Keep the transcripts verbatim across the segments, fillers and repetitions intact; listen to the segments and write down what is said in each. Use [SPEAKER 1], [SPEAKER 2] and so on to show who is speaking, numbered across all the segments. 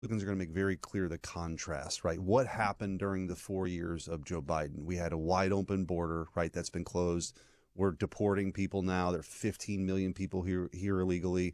[SPEAKER 1] Republicans are going to make very clear the contrast, right? What happened during the four years of Joe Biden? We had a wide open border, right? That's been closed. We're deporting people now. There are fifteen million people here here illegally.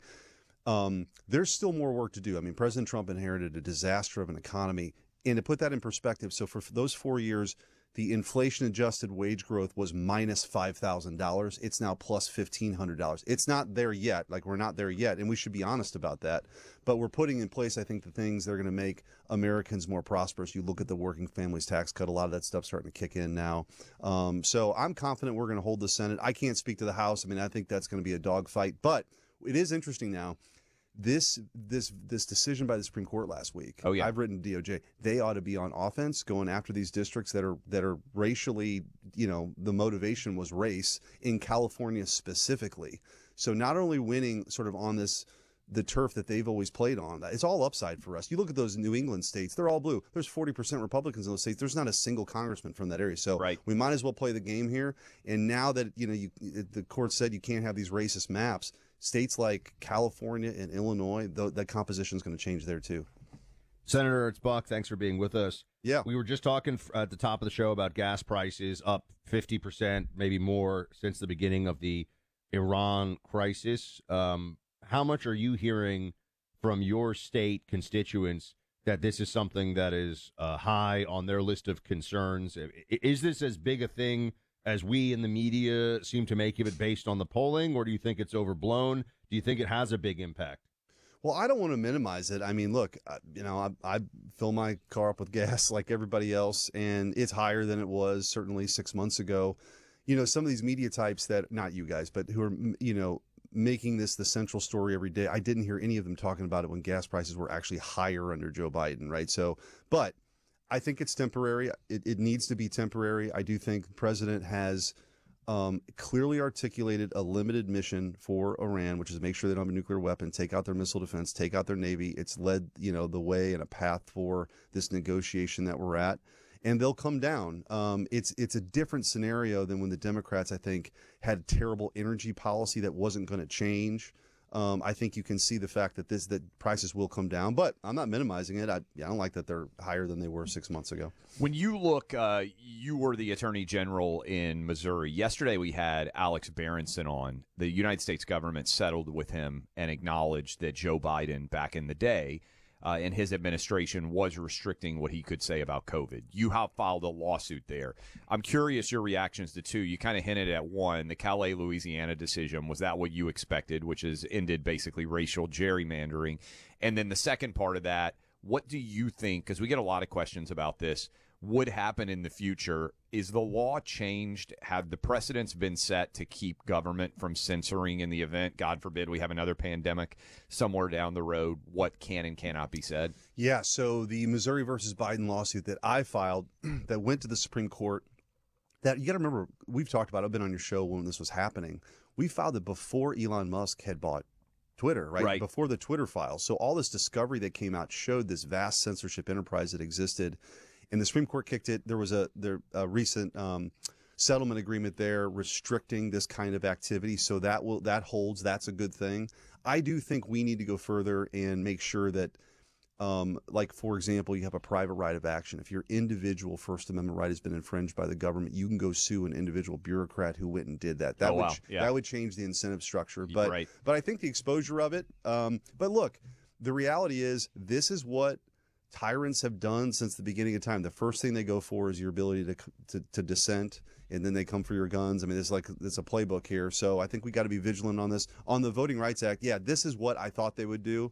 [SPEAKER 1] Um, there's still more work to do. I mean, President Trump inherited a disaster of an economy. And to put that in perspective, so for those four years, the inflation-adjusted wage growth was minus five thousand dollars. It's now plus fifteen hundred dollars. It's not there yet. Like, we're not there yet, and we should be honest about that. But we're putting in place, I think, the things that are going to make Americans more prosperous. You look at the working families tax cut. A lot of that stuff's starting to kick in now. Um, so I'm confident we're going to hold the Senate. I can't speak to the House. I mean, I think that's going to be a dogfight. But it is interesting now. This this this decision by the Supreme Court last week.
[SPEAKER 2] Oh yeah,
[SPEAKER 1] I've written to D O J. They ought to be on offense, going after these districts that are that are racially, you know, the motivation was race in California specifically. So not only winning sort of on this the turf that they've always played on, it's all upside for us. You look at those New England states; they're all blue. There's forty percent Republicans in those states. There's not a single congressman from that area. So
[SPEAKER 2] right.
[SPEAKER 1] we might as well play the game here. And now that you know, you, the court said you can't have these racist maps. States like California and Illinois, the, the composition is going to change there, too.
[SPEAKER 3] Senator, it's Buck. Thanks for being with us.
[SPEAKER 1] Yeah.
[SPEAKER 3] We were just talking at the top of the show about gas prices up fifty percent, maybe more, since the beginning of the Iran crisis. Um, how much are you hearing from your state constituents that this is something that is uh, high on their list of concerns? Is this as big a thing as we in the media seem to make of it based on the polling, or do you think it's overblown? Do you think it has a big impact?
[SPEAKER 1] Well, I don't want to minimize it. I mean, look, you know, I, I fill my car up with gas like everybody else, and it's higher than it was certainly six months ago. You know, some of these media types that, not you guys, but who are, you know, making this the central story every day, I didn't hear any of them talking about it when gas prices were actually higher under Joe Biden, right? So, but I think it's temporary. It, it needs to be temporary. I do think the president has um, clearly articulated a limited mission for Iran, which is to make sure they don't have a nuclear weapon, take out their missile defense, take out their Navy. It's led, you know, the way and a path for this negotiation that we're at. And they'll come down. Um, it's it's a different scenario than when the Democrats, I think, had a terrible energy policy that wasn't going to change. Um, I think you can see the fact that this that prices will come down, but I'm not minimizing it. I, I don't like that they're higher than they were six months ago.
[SPEAKER 2] When you look, uh, you were the Attorney General in Missouri. Yesterday we had Alex Berenson on. The United States government settled with him and acknowledged that Joe Biden back in the day uh, in his administration was restricting what he could say about COVID. You have filed a lawsuit there. I'm curious your reactions to two. You kind of hinted at one, the Calais, Louisiana decision. Was that what you expected, which has ended basically racial gerrymandering? And then the second part of that, what do you think, because we get a lot of questions about this, would happen in the future? Is the law changed? Have the precedents been set to keep government from censoring in the event, God forbid, we have another pandemic somewhere down the road, what can and cannot be said?
[SPEAKER 1] Yeah, so the Missouri versus Biden lawsuit that I filed that went to the Supreme Court, that you got to remember, we've talked about, I've been on your show when this was happening. We filed it before Elon Musk had bought Twitter, right?
[SPEAKER 2] Right.
[SPEAKER 1] Before the Twitter files. So all this discovery that came out showed this vast censorship enterprise that existed. And the Supreme Court kicked it. There was a, there, a recent um, settlement agreement there restricting this kind of activity. So that will that holds. That's a good thing. I do think we need to go further and make sure that, um, like, for example, you have a private right of action. If your individual First Amendment right has been infringed by the government, you can go sue an individual bureaucrat who went and did that. That
[SPEAKER 2] oh,
[SPEAKER 1] would
[SPEAKER 2] wow. yeah.
[SPEAKER 1] that would change the incentive structure. But
[SPEAKER 2] right.
[SPEAKER 1] but I think the exposure of it. Um, but look, the reality is this is what tyrants have done since the beginning of time. The first thing they go for is your ability to to, to dissent, and then they come for your guns. I mean, it's like it's a playbook here. So I think we got to be vigilant on this. On the Voting Rights Act, yeah, this is what I thought they would do.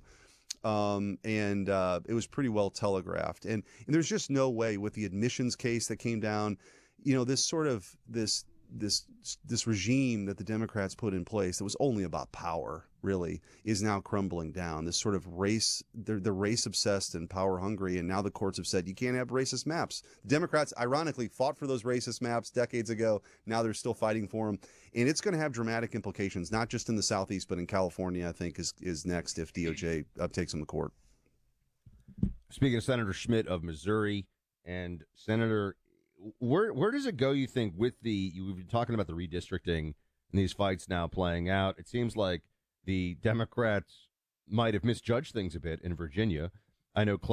[SPEAKER 1] Um, and uh, it was pretty well telegraphed. And, and there's just no way with the admissions case that came down, you know, this sort of this this this regime that the Democrats put in place that was only about power, really, is now crumbling down. This sort of race, they're, they're race obsessed and power hungry, and now the courts have said you can't have racist maps. The Democrats, ironically, fought for those racist maps decades ago. Now they're still fighting for them, and it's going to have dramatic implications, not just in the Southeast, but in California. I think is is next if D O J uh, takes them to court.
[SPEAKER 3] Speaking of Senator Schmidt of Missouri, and Senator, where where does it go, you think, with the, you've been talking about the redistricting and these fights now playing out. It seems like the Democrats might have misjudged things a bit in Virginia. I know